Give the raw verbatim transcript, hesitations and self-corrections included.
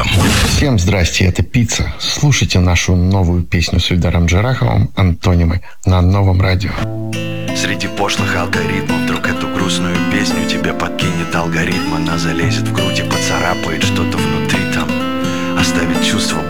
Джараховым. Всем здрасте, это Пицца. Слушайте нашу новую песню с Ильдаром Джараховым «Антонимы» на Новом радио. Среди пошлых алгоритмов вдруг эту грустную песню тебе подкинет алгоритм. Она залезет в грудь и поцарапает что-то внутри там, оставит чувство